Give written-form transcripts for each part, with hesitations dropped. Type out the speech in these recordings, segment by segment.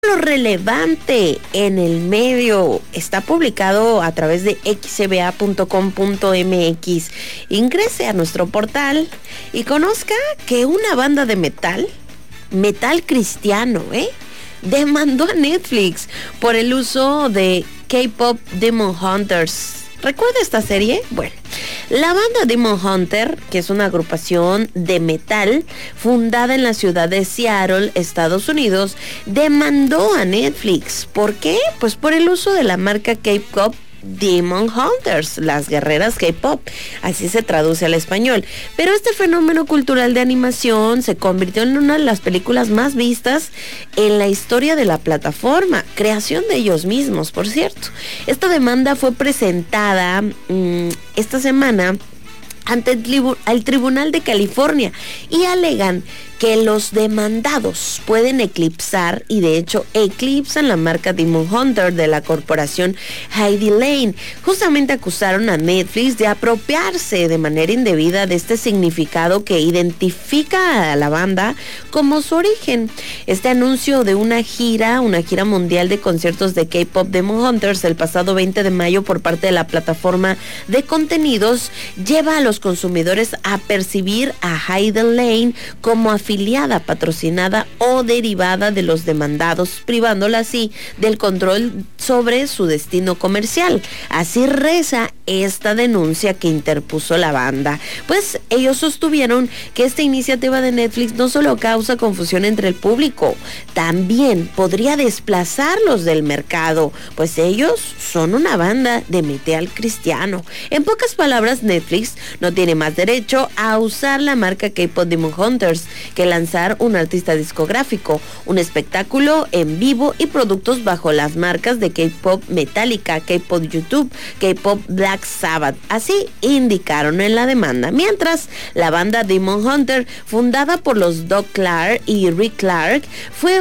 Lo relevante en el medio está publicado a través de xcba.com.mx. Ingrese a nuestro portal y conozca que una banda de metal cristiano, demandó a Netflix por el uso de K-Pop Demon Hunters. ¿Recuerda esta serie? Bueno, la banda Demon Hunter, que es una agrupación de metal fundada en la ciudad de Seattle, Estados Unidos, demandó a Netflix. ¿Por qué? Pues por el uso de la marca K-Pop Demon Hunters, las guerreras K-pop, así se traduce al español. Pero este fenómeno cultural de animación se convirtió en una de las películas más vistas en la historia de la plataforma, creación de ellos mismos, por cierto. Esta demanda fue presentada esta semana ante el Tribunal de California y alegan que los demandados pueden eclipsar, y de hecho eclipsan, la marca Demon Hunter de la corporación Heidi Lane. Justamente acusaron a Netflix de apropiarse de manera indebida de este significado que identifica a la banda como su origen. Este anuncio de una gira mundial de conciertos de K-Pop Demon Hunters el pasado 20 de mayo por parte de la plataforma de contenidos lleva a los consumidores a percibir a Heidi Lane como afiliada, patrocinada o derivada de los demandados, privándola así del control sobre su destino comercial. Así reza esta denuncia que interpuso la banda. Pues ellos sostuvieron que esta iniciativa de Netflix no solo causa confusión entre el público, también podría desplazarlos del mercado, pues ellos son una banda de metal cristiano. En pocas palabras, Netflix no tiene más derecho a usar la marca K-Pop Demon Hunters que lanzar un artista discográfico, un espectáculo en vivo y productos bajo las marcas de K-Pop Metallica, K-Pop YouTube, K-Pop Black Sabbath. Así indicaron en la demanda. Mientras, la banda Demon Hunter, fundada por los Doug Clark y Rick Clark, fue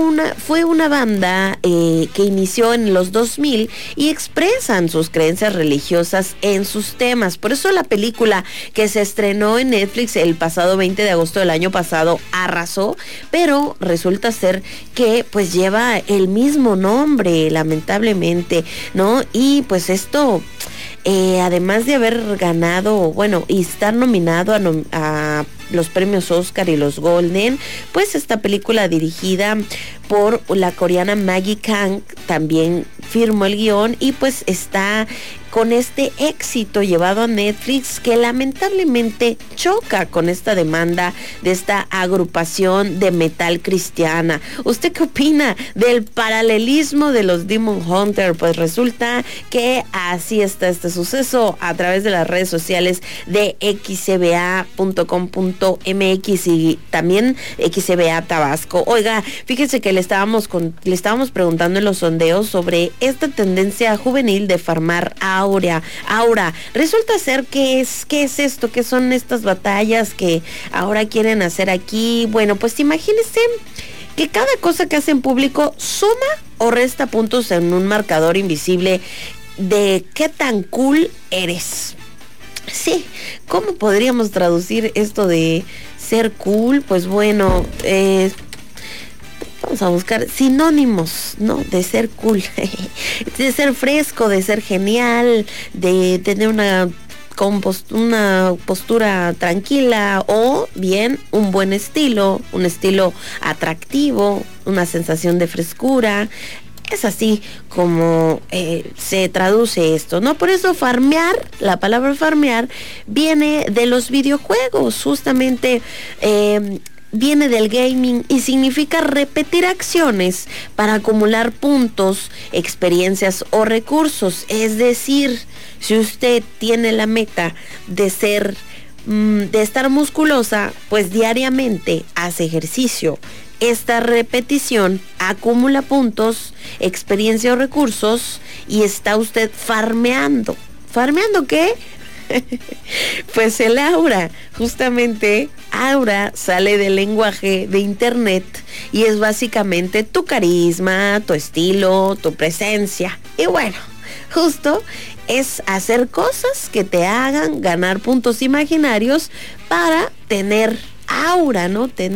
una banda que inició en los 2000 y expresan sus creencias religiosas en sus temas. Por eso la película que se estrenó en Netflix el pasado 20 de agosto del año pasado arrasó, pero resulta ser que pues lleva el mismo nombre, lamentablemente, ¿no? Y pues esto, además de haber ganado, y estar nominado a los premios Oscar y los Golden, pues esta película dirigida por la coreana Maggie Kang también firmó el guión y pues está con este éxito llevado a Netflix, que lamentablemente choca con esta demanda de esta agrupación de metal cristiana. ¿Usted qué opina del paralelismo de los Demon Hunter? Pues resulta que así está este suceso a través de las redes sociales de xcba.com.mx y también XCBA Tabasco. Oiga, fíjese que le estábamos preguntando en los sondeos sobre esta tendencia juvenil de farmar aura. Resulta ser ¿qué es esto? ¿Qué son estas batallas que ahora quieren hacer aquí? Bueno, pues imagínense que cada cosa que hace en público suma o resta puntos en un marcador invisible de qué tan cool eres. Sí, ¿cómo podríamos traducir esto de ser cool? Pues bueno, vamos a buscar sinónimos, ¿no? De ser cool, de ser fresco, de ser genial, de tener una postura tranquila, o bien un buen estilo, un estilo atractivo, una sensación de frescura. Es así como se traduce esto, ¿no? Por eso farmear, la palabra farmear viene de los videojuegos, justamente viene del gaming y significa repetir acciones para acumular puntos, experiencias o recursos. Es decir, si usted tiene la meta de estar musculosa, pues diariamente hace ejercicio. Esta repetición acumula puntos, experiencia o recursos y está usted farmeando. ¿Farmeando qué? Pues el aura. Justamente, aura sale del lenguaje de internet y es básicamente tu carisma, tu estilo, tu presencia. Y bueno, justo es hacer cosas que te hagan ganar puntos imaginarios para tener aura, ¿no? Tener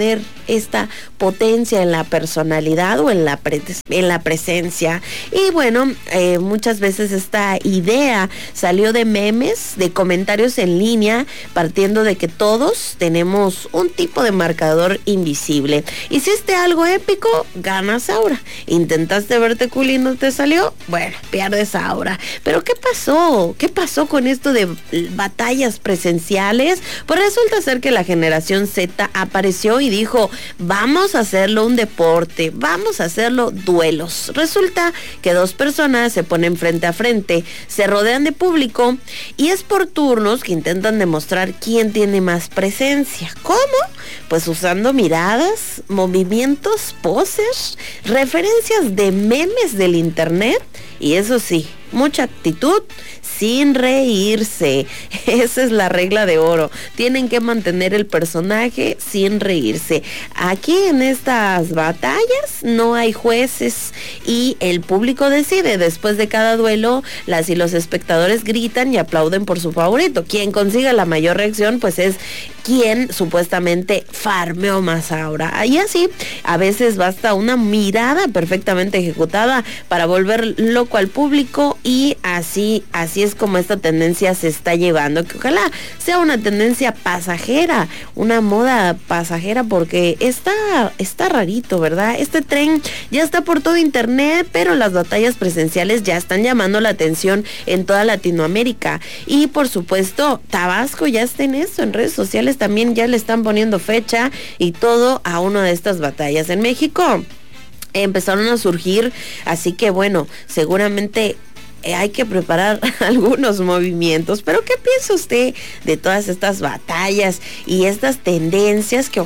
esta potencia en la personalidad o en la presencia. Y bueno, muchas veces esta idea salió de memes, de comentarios en línea, partiendo de que todos tenemos un tipo de marcador invisible. Hiciste algo épico, ganas aura. Intentaste verte cool y no te salió, bueno, pierdes aura. Pero ¿qué pasó? ¿Qué pasó con esto de batallas presenciales? Pues resulta ser que la generación Z apareció y dijo, vamos a hacerlo un deporte, vamos a hacerlo duelos. Resulta que dos personas se ponen frente a frente, se rodean de público y es por turnos que intentan demostrar quién tiene más presencia. ¿Cómo? Pues usando miradas, movimientos, poses, referencias de memes del internet y eso sí, mucha actitud sin reírse. Esa es la regla de oro. Tienen que mantener el personaje sin reírse. Aquí en estas batallas no hay jueces y el público decide. Después de cada duelo, las y los espectadores gritan y aplauden por su favorito. Quien consiga la mayor reacción, pues es quien supuestamente farmeó más aura. Y así, a veces basta una mirada perfectamente ejecutada para volver loco al público y así es como esta tendencia se está llevando, que ojalá sea una tendencia pasajera, una moda pasajera, porque está rarito, ¿verdad? Este tren ya está por todo internet, pero las batallas presenciales ya están llamando la atención en toda Latinoamérica. Y por supuesto, Tabasco ya está en esto, en redes sociales también ya le están poniendo fecha y todo a una de estas batallas. En México empezaron a surgir, así que bueno, seguramente hay que preparar algunos movimientos. Pero ¿qué piensa usted de todas estas batallas y estas tendencias que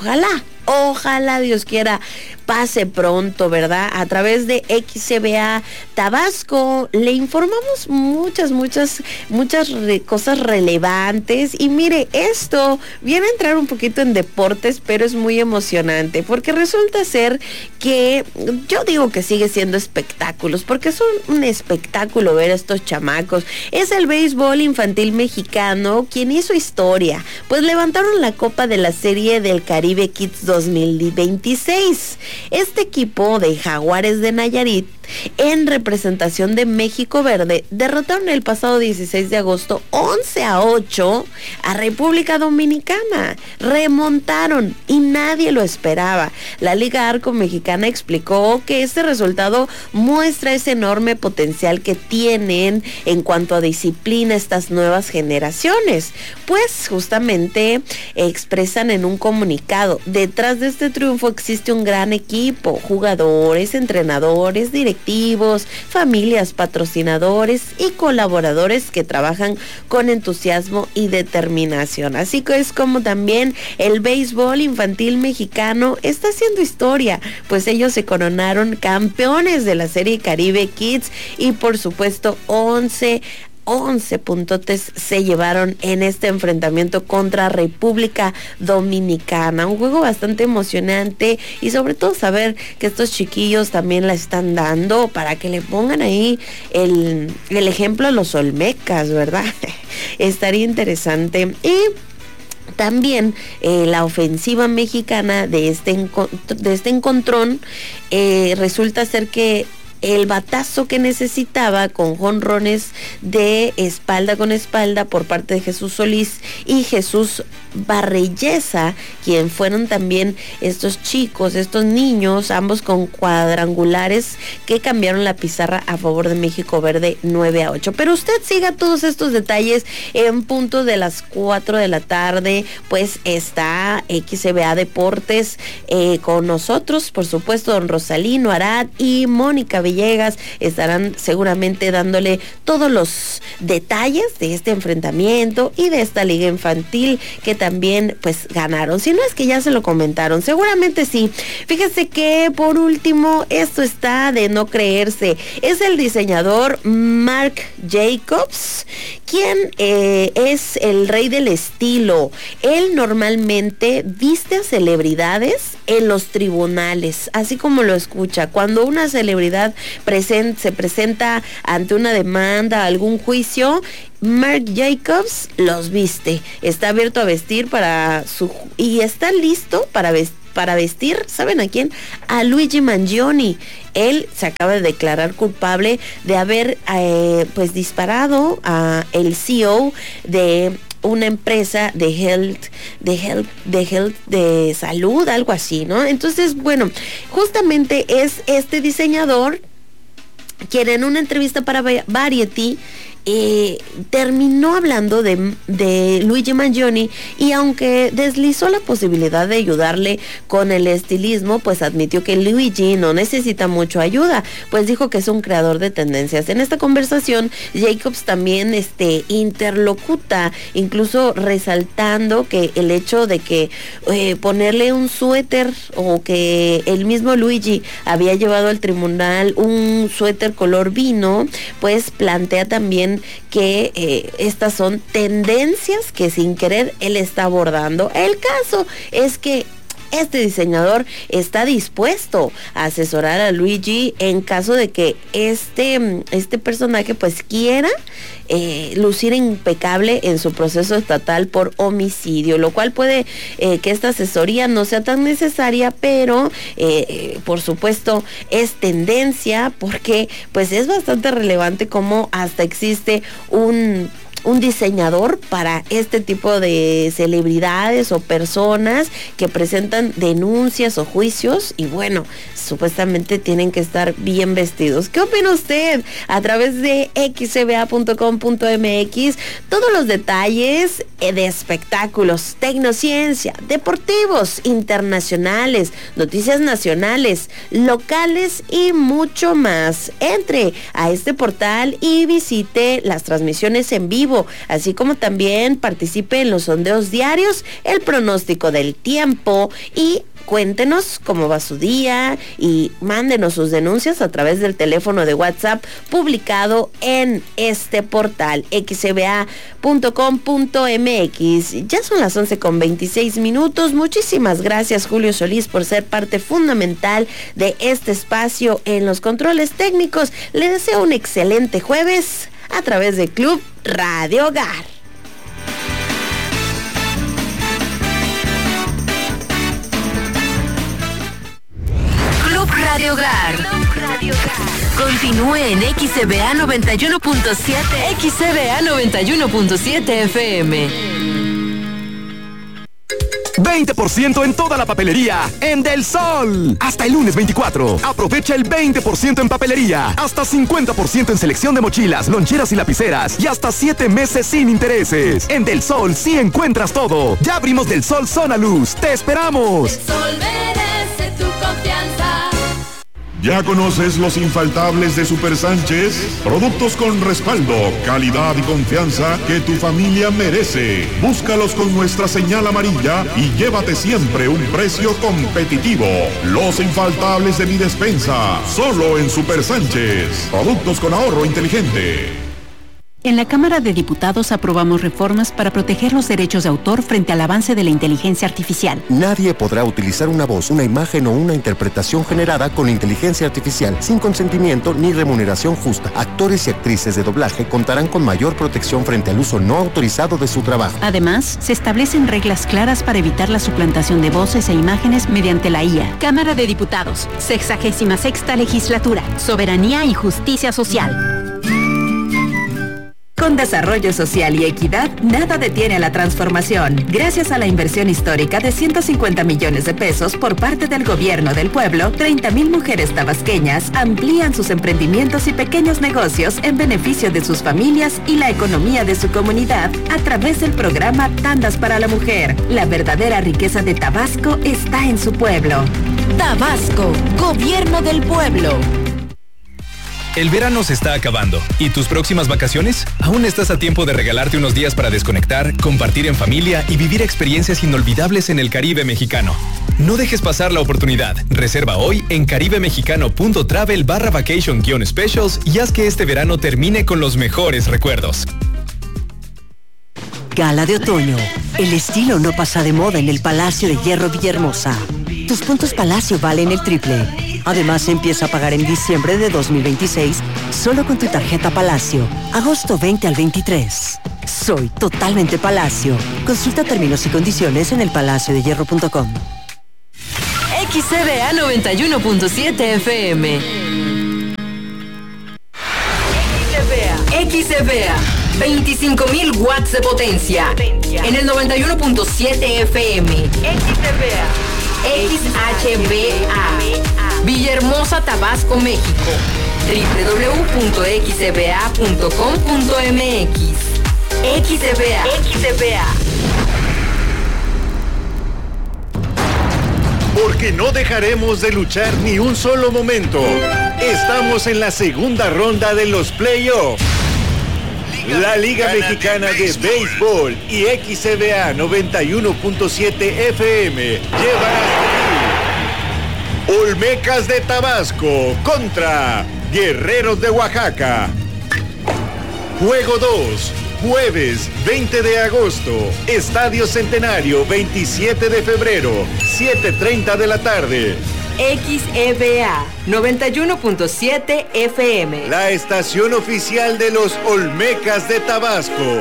ojalá Dios quiera pase pronto, ¿verdad? A través de XCBA Tabasco le informamos muchas cosas relevantes. Y mire, esto viene a entrar un poquito en deportes, pero es muy emocionante porque resulta ser que yo digo que sigue siendo espectáculos, porque es un espectáculo ver a estos chamacos. Es el béisbol infantil mexicano quien hizo historia, pues levantaron la copa de la Serie del Caribe Kids 2026. Este equipo de Jaguares de Nayarit, en representación de México Verde, derrotaron el pasado 16 de agosto 11-8 a República Dominicana. Remontaron y nadie lo esperaba. La Liga Arco Mexicana explicó que este resultado muestra ese enorme potencial que tienen en cuanto a disciplina estas nuevas generaciones. Pues justamente expresan en un comunicado, detrás de este triunfo existe un gran equipo, jugadores, entrenadores, directivos, familias, patrocinadores y colaboradores que trabajan con entusiasmo y determinación. Así que es como también el béisbol infantil mexicano está haciendo historia, pues ellos se coronaron campeones de la Serie Caribe Kids y por supuesto 11 puntotes se llevaron en este enfrentamiento contra República Dominicana. Un juego bastante emocionante y sobre todo saber que estos chiquillos también la están dando para que le pongan ahí el ejemplo a los olmecas, ¿verdad? Estaría interesante. Y también la ofensiva mexicana de este encontrón resulta ser que el batazo que necesitaba con jonrones de espalda con espalda por parte de Jesús Solís y Jesús Barrellesa, quien fueron también estos chicos, estos niños, ambos con cuadrangulares que cambiaron la pizarra a favor de México Verde 9-8. Pero usted siga todos estos detalles en punto de las 4 de la tarde, pues está XCBA Deportes con nosotros, por supuesto, don Rosalino Arad y Mónica Villegas estarán seguramente dándole todos los detalles de este enfrentamiento y de esta liga infantil que también pues ganaron. Si no es que ya se lo comentaron, seguramente sí. Fíjese que por último, esto está de no creerse. Es el diseñador Marc Jacobs, quien es el rey del estilo. Él normalmente viste a celebridades en los tribunales, así como lo escucha. Cuando una celebridad se presenta ante una demanda, algún juicio, Marc Jacobs los viste. Está abierto a vestir y está listo para para vestir, ¿saben a quién? A Luigi Mangione. Él se acaba de declarar culpable de haber pues disparado a el CEO de una empresa de salud, algo así, ¿no? Entonces, bueno, justamente es este diseñador quien en una entrevista para Variety terminó hablando de Luigi Mangione, y aunque deslizó la posibilidad de ayudarle con el estilismo, pues admitió que Luigi no necesita mucho ayuda, pues dijo que es un creador de tendencias. En esta conversación, Jacobs también interlocuta, incluso resaltando que el hecho de que ponerle un suéter, o que el mismo Luigi había llevado al tribunal un suéter color vino, pues plantea también que estas son tendencias que sin querer él está abordando. El caso es que este diseñador está dispuesto a asesorar a Luigi en caso de que este personaje pues quiera lucir impecable en su proceso estatal por homicidio, lo cual puede que esta asesoría no sea tan necesaria, pero por supuesto es tendencia, porque pues es bastante relevante cómo hasta existe un diseñador para este tipo de celebridades o personas que presentan denuncias o juicios, y bueno, supuestamente tienen que estar bien vestidos. ¿Qué opina usted? A través de xcba.com.mx, todos los detalles de espectáculos, tecnociencia, deportivos, internacionales, noticias nacionales, locales y mucho más. Entre a este portal y visite las transmisiones en vivo, así como también participe en los sondeos diarios, el pronóstico del tiempo, y cuéntenos cómo va su día y mándenos sus denuncias a través del teléfono de WhatsApp publicado en este portal xcba.com.mx. Ya son las 11:26. Muchísimas gracias, Julio Solís, por ser parte fundamental de este espacio en los controles técnicos. Le deseo un excelente jueves a través de Club Radio Hogar. Club Radio Hogar. Continúe en XCBA 91.7. XCBA 91.7 FM. 20% en toda la papelería en Del Sol. Hasta el lunes 24. Aprovecha el 20% en papelería. Hasta 50% en selección de mochilas, loncheras y lapiceras. Y hasta 7 meses sin intereses. En Del Sol sí encuentras todo. Ya abrimos Del Sol Zona Luz. ¡Te esperamos! Del Sol merece tu confianza. ¿Ya conoces los infaltables de Super Sánchez? Productos con respaldo, calidad y confianza que tu familia merece. Búscalos con nuestra señal amarilla y llévate siempre un precio competitivo. Los infaltables de mi despensa, solo en Super Sánchez. Productos con ahorro inteligente. En la Cámara de Diputados aprobamos reformas para proteger los derechos de autor frente al avance de la inteligencia artificial. Nadie podrá utilizar una voz, una imagen o una interpretación generada con inteligencia artificial sin consentimiento ni remuneración justa. Actores y actrices de doblaje contarán con mayor protección frente al uso no autorizado de su trabajo. Además, se establecen reglas claras para evitar la suplantación de voces e imágenes mediante la IA. Cámara de Diputados, 66ª Legislatura, Soberanía y Justicia Social. Con desarrollo social y equidad, nada detiene a la transformación. Gracias a la inversión histórica de 150 millones de pesos por parte del gobierno del pueblo, 30,000 mujeres tabasqueñas amplían sus emprendimientos y pequeños negocios en beneficio de sus familias y la economía de su comunidad a través del programa Tandas para la Mujer. La verdadera riqueza de Tabasco está en su pueblo. Tabasco, Gobierno del Pueblo. El verano se está acabando. ¿Y tus próximas vacaciones? Aún estás a tiempo de regalarte unos días para desconectar, compartir en familia y vivir experiencias inolvidables en el Caribe mexicano. No dejes pasar la oportunidad. Reserva hoy en caribemexicano.travel/vacation-specials y haz que este verano termine con los mejores recuerdos. Gala de otoño. El estilo no pasa de moda en el Palacio de Hierro Villahermosa. Tus puntos Palacio valen el triple. Además, empieza a pagar en diciembre de 2026 solo con tu tarjeta Palacio. Agosto 20 al 23. Soy totalmente Palacio. Consulta términos y condiciones en elpalaciodehierro.com. XCBA 91.7 FM. XCBA 25.000 watts de potencia en el 91.7 FM. XCBA XHBA Villahermosa, Tabasco, México. www.xcba.com.mx. XCBA. Porque no dejaremos de luchar ni un solo momento. Estamos en la segunda ronda de los playoffs. La Liga Mexicana de Béisbol y XCBA 91.7 FM lleva Olmecas de Tabasco contra Guerreros de Oaxaca. Juego 2, jueves 20 de agosto, Estadio Centenario, 27 de febrero, 7:30 de la tarde. XEBA 91.7 FM. La estación oficial de los Olmecas de Tabasco.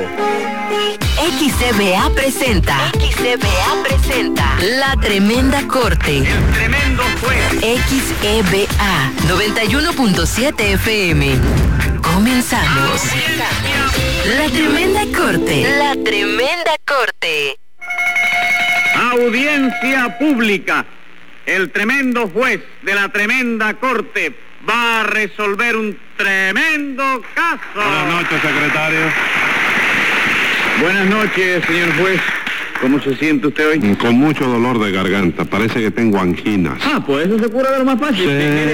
XCBA presenta La Tremenda Corte. El tremendo juez. XEBA 91.7 FM. Comenzamos. La Tremenda Corte. Audiencia pública. El tremendo juez de la tremenda corte va a resolver un tremendo caso. Buenas noches, secretario. Buenas noches, señor juez. ¿Cómo se siente usted hoy? Con mucho dolor de garganta. Parece que tengo anginas. Pues eso se cura de lo más fácil.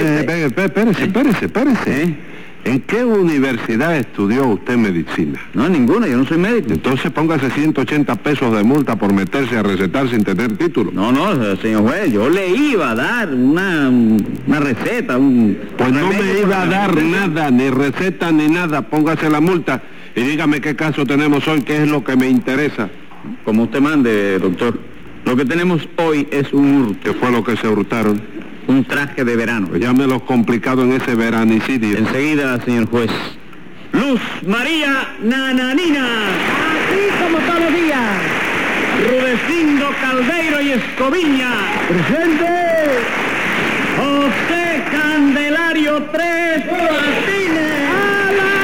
Espérese. ¿En qué universidad estudió usted medicina? No, ninguna, yo no soy médico. Entonces póngase 180 pesos de multa por meterse a recetar sin tener título. No, señor juez, yo le iba a dar una receta, Pues no me iba a dar nada, ni receta ni nada. Póngase la multa y dígame qué caso tenemos hoy, qué es lo que me interesa. Como usted mande, doctor. Lo que tenemos hoy es un hurto. ¿Qué fue lo que se hurtaron? Un traje de verano. Pues llámelo complicado en ese veranicidio. Enseguida, señor juez. Luz María Nananina. Así como todos los días. Rudecindo Caldeiro y Escoviña. Presente. José Candelario Tres Patines. A la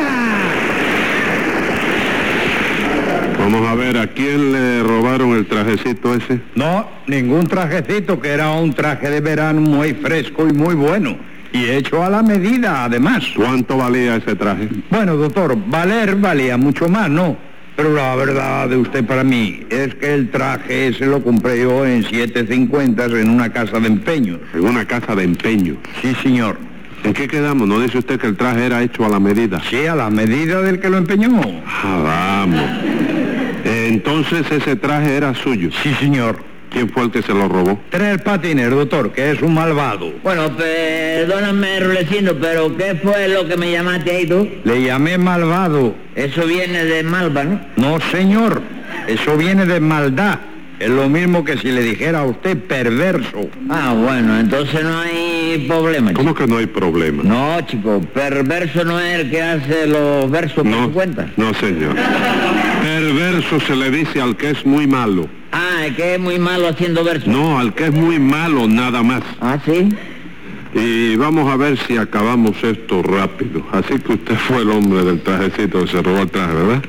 reja. Vamos a ver, ¿a quién le robaron el trajecito ese? No, ningún trajecito, que era un traje de verano muy fresco y muy bueno. Y hecho a la medida, además. ¿Cuánto valía ese traje? Bueno, doctor, valía mucho más, ¿no? Pero la verdad de usted para mí es que el traje ese lo compré yo en 7.50 en una casa de empeños. ¿En una casa de empeños? Sí, señor. ¿En qué quedamos? ¿No dice usted que el traje era hecho a la medida? Sí, a la medida del que lo empeñó. Vamos. Entonces ese traje era suyo. Sí, señor. ¿Quién fue el que se lo robó? Tres Patines, doctor, que es un malvado. Bueno, perdóname, Rulecindo, pero ¿qué fue lo que me llamaste ahí tú? Le llamé malvado. Eso viene de malva, ¿no? No, señor. Eso viene de maldad. Es lo mismo que si le dijera a usted perverso. Bueno, entonces no hay problema. ¿Cómo que no hay problema? No, chico, perverso no es el que hace los versos por su cuenta. No, señor. Perverso se le dice al que es muy malo. El que es muy malo haciendo versos. No, al que es muy malo nada más. ¿Sí? Y vamos a ver si acabamos esto rápido. Así que usted fue el hombre del trajecito que se robó el traje, ¿verdad?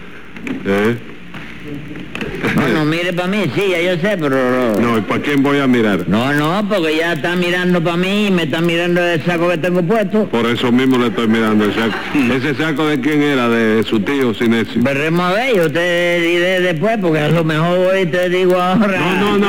Bueno, mire para mí, sí, ya yo sé, pero... No, ¿y para quién voy a mirar? No, porque ya está mirando para mí y me está mirando el saco que tengo puesto. Por eso mismo le estoy mirando el saco. ¿Ese saco de quién era? ¿De su tío Sinesio? Veremos a ver, yo te diré después, porque a lo mejor hoy te digo ahora...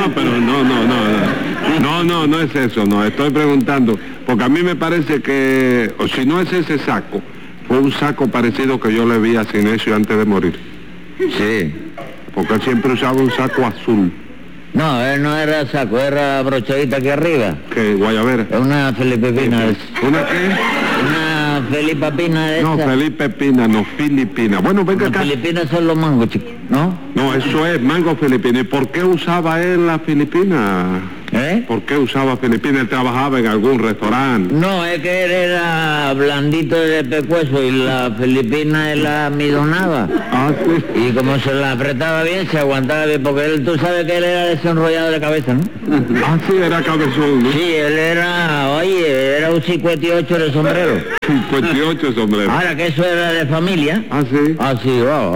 No es eso, no, estoy preguntando, porque a mí me parece que, o si no es ese saco, fue un saco parecido que yo le vi a Sinesio antes de morir. Sí. Porque él siempre usaba un saco azul. No, él no era saco, era brochadita aquí arriba. ¿Qué, guayabera? Es una Felipe Pina. ¿Una qué? Una Felipe Pina de No, esa. Felipe Pina, no, Filipina. Bueno, venga acá. Filipinas son los mangos, chicos, ¿no? No, eso es mango filipino. ¿Y por qué usaba él la filipina? ¿Eh? ¿Por qué usaba filipina? ¿Él trabajaba en algún restaurante? No, es que él era blandito de pescuezo y la filipina él la midonaba. Ah, sí. Y como se la apretaba bien, se aguantaba bien, porque él, tú sabes que él era desenrollado de cabeza, ¿no? Ah, sí, era cabezón, ¿no? Sí, él era un 58 de sombrero. 58 sombrero. Ahora que eso era de familia. Ah, sí. Ah, sí,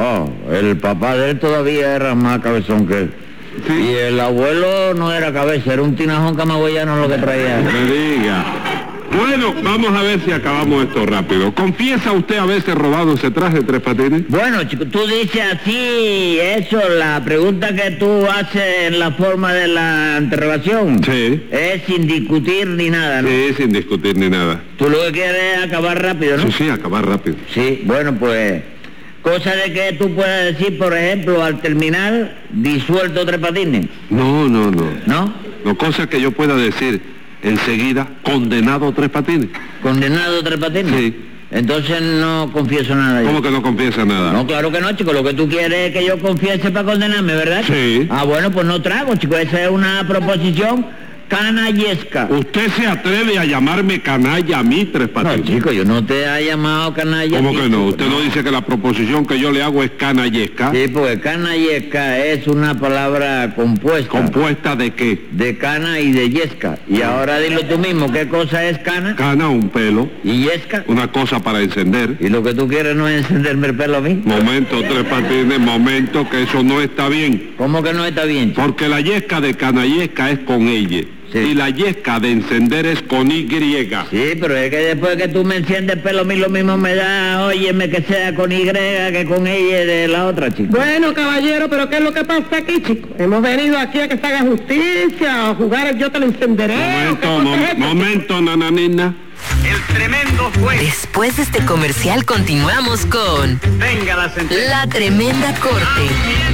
el papá de él todavía era más cabezón que él. Sí. Y el abuelo no era cabeza, era un tinajón camagüeyano lo que traía. Me diga. Bueno, vamos a ver si acabamos esto rápido. ¿Confiesa usted haberse robado ese traje, Tres Patines? Bueno, chico, tú dices así, eso, la pregunta que tú haces en la forma de la interrogación. Sí. Es sin discutir ni nada, ¿no? Sí, sin discutir ni nada. Tú lo que quieres es acabar rápido, ¿no? Sí, acabar rápido. Sí, bueno, pues... Cosa de que tú puedas decir, por ejemplo, al terminar, disuelto Tres Patines. No. ¿No? No, cosa que yo pueda decir enseguida, condenado Tres Patines. ¿Condenado Tres Patines? Sí. Entonces no confieso nada. ¿Cómo que no confiesa nada? No, claro que no, chico. Lo que tú quieres es que yo confiese para condenarme, ¿verdad? Sí. Ah, bueno, pues no trago, chico. Esa es una proposición canallesca. ¿Usted se atreve a llamarme canalla a mí, Tres Patines? No, chico, yo no te he llamado canalla. ¿Cómo que no? Chico, ¿Usted no dice que la proposición que yo le hago es canallesca? Sí, porque canallesca es una palabra compuesta. ¿Compuesta de qué? De cana y de yesca. Y ahora dilo tú mismo, ¿qué cosa es cana? Cana, un pelo. ¿Y yesca? Una cosa para encender. ¿Y lo que tú quieres no es encenderme el pelo a mí? Momento, Tres Patines, momento, que eso no está bien. ¿Cómo que no está bien, chico? Porque la yesca de canallesca es con ella. Sí. Y la yesca de encender es con Y. Sí, pero es que después que tú me enciendes el pelo a mí lo mismo me da, óyeme, que sea con Y que con ella de la otra, chico. Bueno, caballero, pero ¿qué es lo que pasa aquí, chico? Hemos venido aquí a que se haga justicia, a jugar el yo te lo encenderé. Momento, nananina. El tremendo juez. Después de este comercial continuamos con... Venga la sentencia. La Tremenda Corte.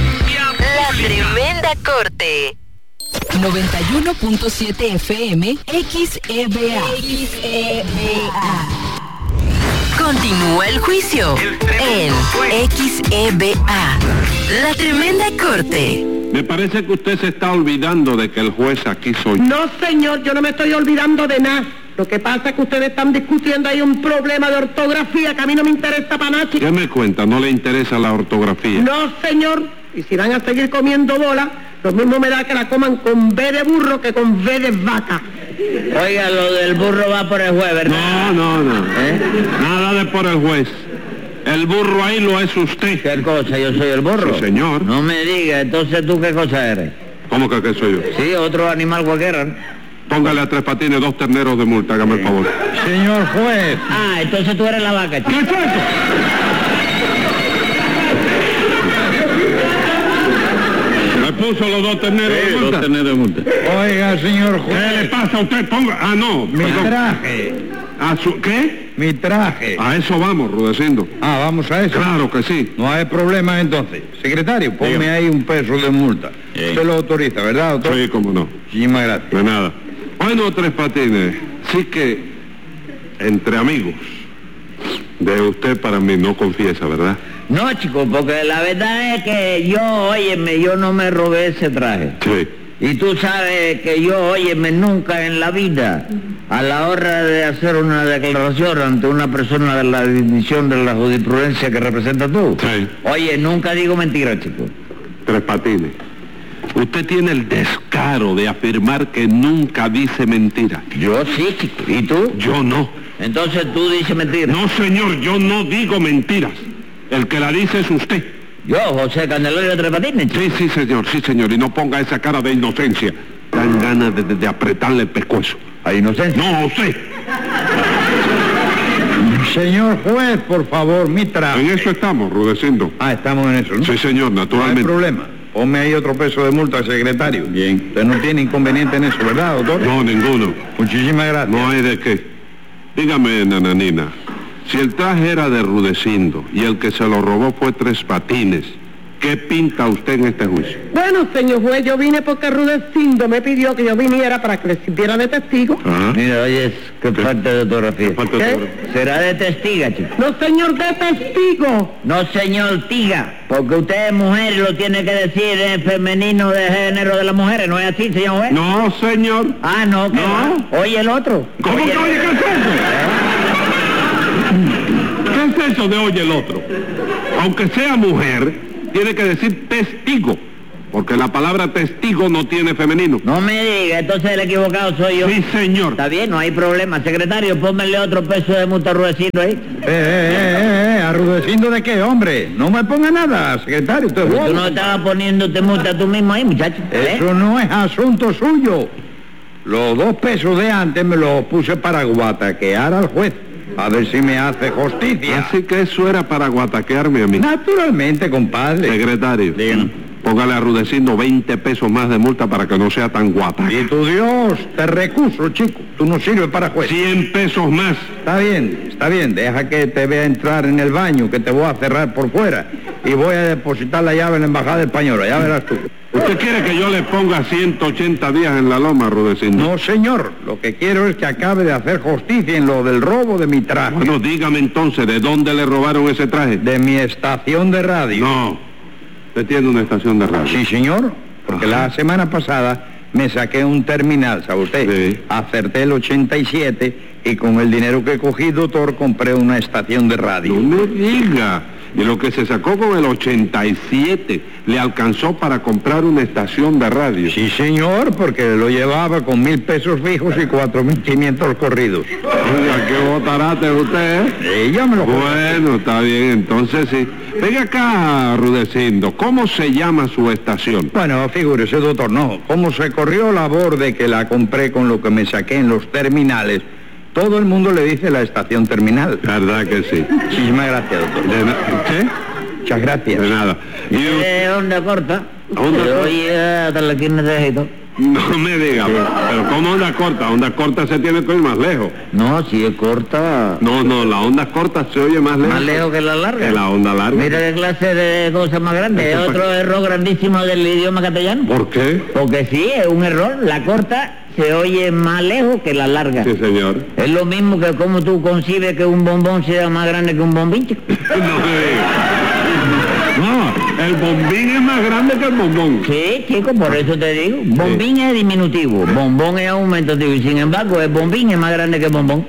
La Tremenda Corte. 91.7 FM XEBA. Continúa el juicio en XEBA. La Tremenda Corte. Me parece que usted se está olvidando de que el juez aquí soy yo. No, señor, yo no me estoy olvidando de nada. Lo que pasa es que ustedes están discutiendo ahí un problema de ortografía que a mí no me interesa para nada, chico. ¿Qué me cuenta? ¿No le interesa la ortografía? No, señor. Y si van a seguir comiendo bola, lo mismo me da que la coman con B de burro que con V de vaca. Oiga, lo del burro va por el juez, ¿verdad? No. Nada de por el juez. El burro ahí lo es usted. ¿Qué cosa? ¿Yo soy el burro? Sí, señor. No me diga, entonces ¿tú qué cosa eres? ¿Cómo que qué soy yo? Sí, otro animal cualquiera, ¿no? Póngale a Tres Patines 2 terneros de multa, hágame el favor. Señor juez. Ah, entonces tú eres la vaca, chico. ¿Qué es eso? ¿Me puso los 2 terneros de multa? 2 terneros de multa. Oiga, señor juez. ¿Qué le pasa a usted? Ponga... Ah, no. Mi perdón. traje. ¿Qué? Mi traje. A eso vamos, Rudecindo. Ah, vamos a eso. Claro que sí. No hay problema entonces. Secretario, ponme Dígame. ahí un peso de multa. Sí. Usted lo autoriza, ¿verdad, doctor? Sí, cómo no. Muchísimas gracias. De nada. Bueno, Tres Patines, sí que entre amigos, de usted para mí no confiesa, ¿verdad? No, chico, porque la verdad es que yo no me robé ese traje. Sí. Y tú sabes que yo, nunca en la vida, a la hora de hacer una declaración ante una persona de la división de la jurisprudencia que representa tú, sí. Nunca digo mentira, chico. Tres Patines, usted tiene el descaro de afirmar que nunca dice mentira. Yo sí, chico. ¿Y tú? Yo no. Entonces tú dices mentiras. No, señor, yo no digo mentiras. El que la dice es usted. Yo, José Candelario Tres Patines, chico. Sí, señor, y no ponga esa cara de inocencia. Dan ganas de apretarle el pescuezo. ¿A inocencia? No, usted. Señor juez, por favor, mi traje. En eso estamos, Rudecindo. Ah, estamos en eso, ¿no? Sí, señor, naturalmente. No hay problema. Ponme ahí otro peso de multa, secretario. Bien. Usted no tiene inconveniente en eso, ¿verdad, doctor? No, ninguno. Muchísimas gracias. No hay de qué. Dígame, nananina, si el traje era de Rudecindo y el que se lo robó fue Tres Patines, ¿Qué pinta usted en este juicio? Bueno, señor juez, yo vine porque Rudecindo me pidió que yo viniera para que le sirviera de testigo. Mira, oye, qué falta de ortografía. Será de testiga, chico. No, señor, de testigo. No, señor, tiga, porque usted es mujer y lo tiene que decir en femenino de género de las mujeres, ¿no es así, señor juez? No, señor. Ah, no, ¿qué va? Oye el otro. ¿Cómo que oye qué es eso? ¿Qué es eso de oye el otro? Aunque sea mujer, tiene que decir testigo, porque la palabra testigo no tiene femenino. No me diga, entonces el equivocado soy yo. Sí, señor. Está bien, no hay problema. Secretario, pónmele otro peso de multa a Rudecindo ahí. ¿A Rudecindo de qué, hombre? No me ponga nada, secretario. Tú no estabas poniéndote multa tú mismo ahí, muchacho. Eso no es asunto suyo. Los 2 pesos de antes me los puse para guataquear al juez. A ver si me hace justicia. Así que eso era para guataquearme a mí. Naturalmente, compadre. Secretario, póngale a Rudecindo 20 pesos más de multa para que no sea tan guata. Y tu Dios, te recuso, chico. Tú no sirves para juez. 100 pesos más. Está bien. Deja que te vea entrar en el baño, que te voy a cerrar por fuera. Y voy a depositar la llave en la embajada española. Ya verás tú. ¿Usted quiere que yo le ponga 180 días en la loma, Rudecindo? No, señor. Lo que quiero es que acabe de hacer justicia en lo del robo de mi traje. Bueno, dígame entonces, ¿de dónde le robaron ese traje? De mi estación de radio. No. ¿Usted tiene una estación de radio? Sí, señor. Porque la semana pasada me saqué un terminal, ¿sabe usted? Sí. Acerté el 87 y con el dinero que cogí, doctor, compré una estación de radio. No me diga. Y lo que se sacó con el 87 le alcanzó para comprar una estación de radio. Sí, señor, porque lo llevaba con 1,000 pesos fijos y 4,500 corridos. Oiga, qué botarate usted, ¿eh? Ya me lo Bueno, está bien, entonces sí. Venga acá, Rudecindo, ¿cómo se llama su estación? Bueno, figúrese, doctor, no. Como se corrió la voz de que la compré con lo que me saqué en los terminales, todo el mundo le dice la estación terminal. ¿Verdad que sí? Muchísimas gracias, doctor. ¿Qué? Muchas gracias. De nada. Onda corta. ¿Onda corta? Oye, hasta la esquina de Egipto. No me diga, pero ¿cómo onda corta? Onda corta se tiene que ir más lejos. No, si es corta. No, la onda corta se oye más lejos. Más lejos que la larga. Que la onda larga. Mira qué clase de cosa más grande. Es otro error grandísimo del idioma castellano. ¿Por qué? Porque sí, es un error. La corta se oye más lejos que la larga. Sí, señor. Es lo mismo que como tú concibes que un bombón sea más grande que un bombín, chico. No me diga. No, el bombín es más grande que el bombón. Sí, chico, por eso te digo. Bombín es diminutivo, bombón es aumentativo. Y sin embargo, el bombín es más grande que el bombón.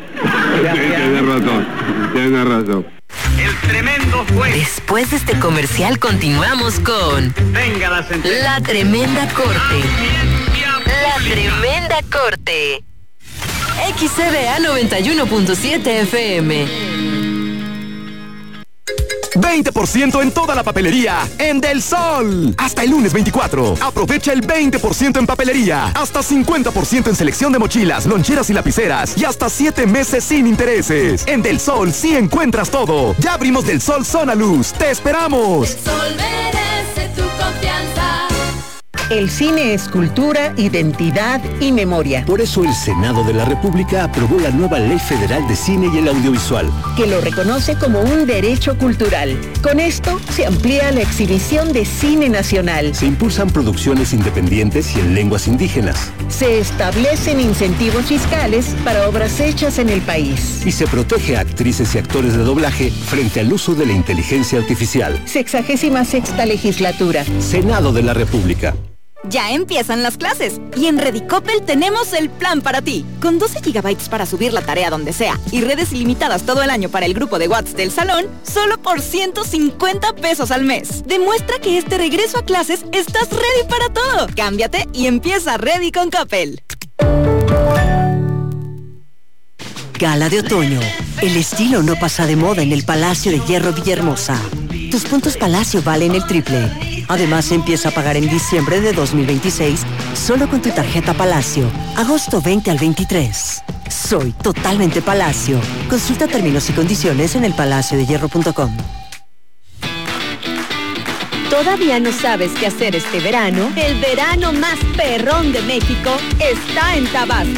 Tiene razón. El tremendo juez. Después de este comercial continuamos con Venga la sentencia. La Tremenda Corte. La Tremenda Corte. XCBA 91.7 FM. 20% en toda la papelería en Del Sol. Hasta el lunes 24. Aprovecha el 20% en papelería. Hasta 50% en selección de mochilas, loncheras y lapiceras. Y hasta 7 meses sin intereses. En Del Sol sí encuentras todo. Ya abrimos Del Sol Zona Luz. ¡Te esperamos! El sol merece tu confianza. El cine es cultura, identidad y memoria. Por eso el Senado de la República aprobó la nueva Ley Federal de Cine y el Audiovisual, que lo reconoce como un derecho cultural. Con esto se amplía la exhibición de cine nacional. Se impulsan producciones independientes y en lenguas indígenas. Se establecen incentivos fiscales para obras hechas en el país. Y se protege a actrices y actores de doblaje frente al uso de la inteligencia artificial. 66ª legislatura. Senado de la República. Ya empiezan las clases y en Redicopel tenemos el plan para ti. Con 12 GB para subir la tarea donde sea y redes ilimitadas todo el año para el grupo de WhatsApp del salón, solo por 150 pesos al mes. Demuestra que este regreso a clases estás ready para todo. Cámbiate y empieza Ready con Coppel. Gala de otoño. El estilo no pasa de moda en el Palacio de Hierro Villahermosa. Tus puntos Palacio valen el triple. Además, empieza a pagar en diciembre de 2026 solo con tu tarjeta Palacio. Agosto 20 al 23. Soy totalmente Palacio. Consulta términos y condiciones en elpalaciodehierro.com. ¿Todavía no sabes qué hacer este verano? El verano más perrón de México está en Tabasco.